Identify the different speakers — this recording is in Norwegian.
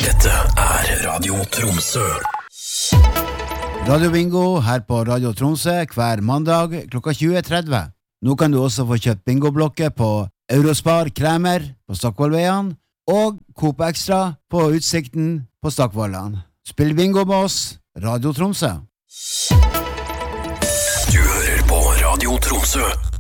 Speaker 1: Dette Radio Tromsø.
Speaker 2: Radio Bingo her på Radio Tromsø hver mandag klokka 20:30. Nå kan du også få kjøpt bingoblokker på Eurospar Kremer på Stokkvollveien og Coop Extra på Utsikten på Stokkvollan. Spill bingo med oss, Radio Tromsø.
Speaker 1: Du hører på Radio Tromsø.